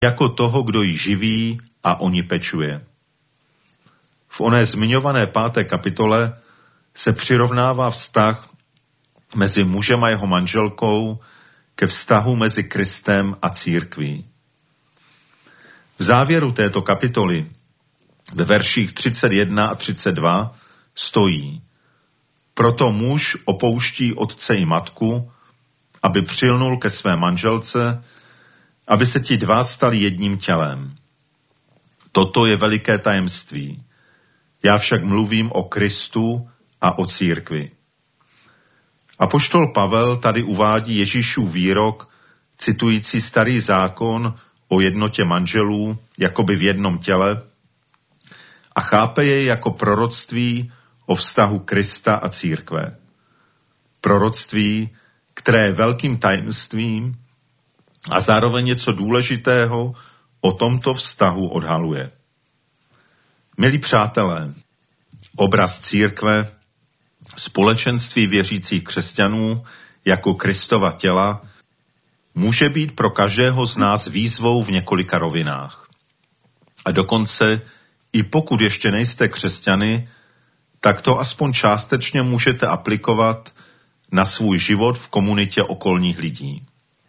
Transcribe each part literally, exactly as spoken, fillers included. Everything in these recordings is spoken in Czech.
jako toho, kdo ji živí a o ní pečuje. V oné zmiňované páté kapitole se přirovnává vztah mezi mužem a jeho manželkou ke vztahu mezi Kristem a církví. V závěru této kapitoly ve verších třicet jedna a třicet dva stojí: Proto muž opouští otce i matku, aby přilnul ke své manželce, aby se ti dva stali jedním tělem. Toto je veliké tajemství. Já však mluvím o Kristu a o církvi. Apoštol Pavel tady uvádí Ježíšův výrok, citující starý zákon o jednotě manželů, jakoby v jednom těle, a chápe jej jako proroctví o vztahu Krista a církve. Proroctví, které je velkým tajemstvím a zároveň něco důležitého o tomto vztahu odhaluje. Milí přátelé, obraz církve, společenství věřících křesťanů jako Kristova těla, může být pro každého z nás výzvou v několika rovinách. A dokonce, i pokud ještě nejste křesťany, tak to aspoň částečně můžete aplikovat na svůj život v komunitě okolních lidí.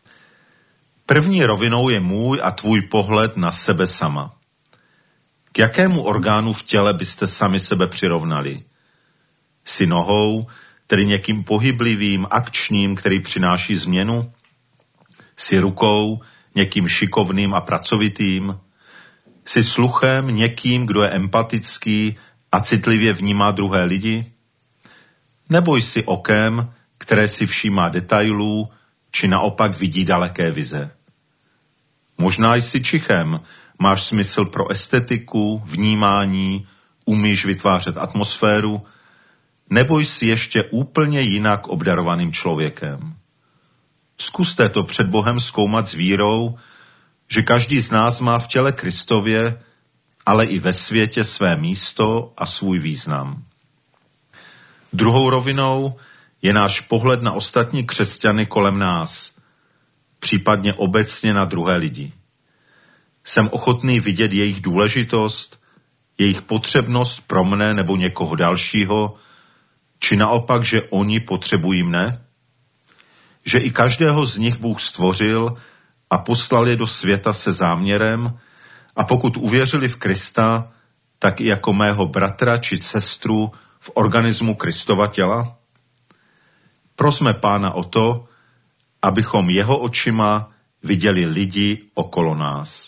První rovinou je můj a tvůj pohled na sebe sama. K jakému orgánu v těle byste sami sebe přirovnali? Jsi nohou, tedy někým pohyblivým, akčním, který přináší změnu? Jsi rukou, někým šikovným a pracovitým? Jsi sluchem, někým, kdo je empatický a citlivě vnímá druhé lidi? Nebo jsi okem, které si všímá detailů, či naopak vidí daleké vize? Možná jsi čichem, máš smysl pro estetiku, vnímání, umíš vytvářet atmosféru, nebo jsi ještě úplně jinak obdarovaným člověkem. Zkuste to před Bohem zkoumat s vírou, že každý z nás má v těle Kristově, ale i ve světě své místo a svůj význam. Druhou rovinou je náš pohled na ostatní křesťany kolem nás, případně obecně na druhé lidi. Jsem ochotný vidět jejich důležitost, jejich potřebnost pro mne nebo někoho dalšího, či naopak, že oni potřebují mne? Že i každého z nich Bůh stvořil a poslal je do světa se záměrem, a pokud uvěřili v Krista, tak i jako mého bratra či sestru v organismu Kristova těla? Prosme Pána o to, abychom jeho očima viděli lidi okolo nás.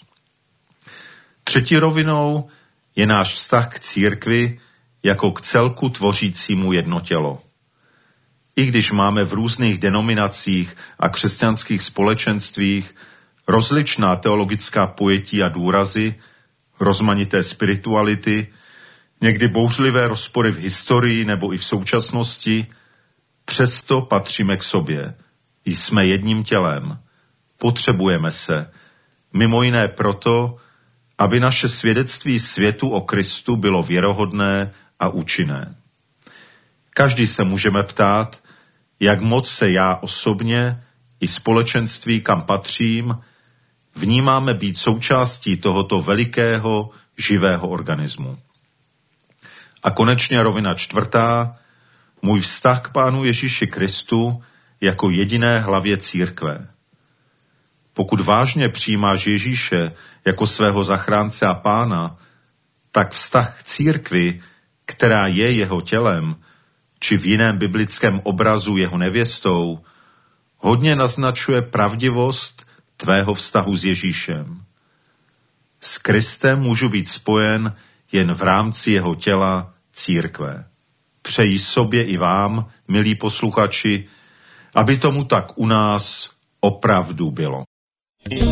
Třetí rovinou je náš vztah k církvi jako k celku tvořícímu jedno tělo. I když máme v různých denominacích a křesťanských společenstvích rozličná teologická pojetí a důrazy, rozmanité spirituality, někdy bouřlivé rozpory v historii nebo i v současnosti, přesto patříme k sobě. Jsme jedním tělem. Potřebujeme se. Mimo jiné proto, aby naše svědectví světu o Kristu bylo věrohodné a účinné. Každý se můžeme ptát, jak moc se já osobně i společenství, kam patřím, vnímáme být součástí tohoto velikého, živého organismu. A konečně rovina čtvrtá, můj vztah k Pánu Ježíši Kristu jako jediné hlavě církve. Pokud vážně přijímáš Ježíše jako svého zachránce a Pána, tak vztah k církvi, která je jeho tělem, či v jiném biblickém obrazu jeho nevěstou, hodně naznačuje pravdivost tvého vztahu s Ježíšem. S Kristem můžu být spojen jen v rámci jeho těla církve. Přeji sobě i vám, milí posluchači, aby tomu tak u nás opravdu bylo.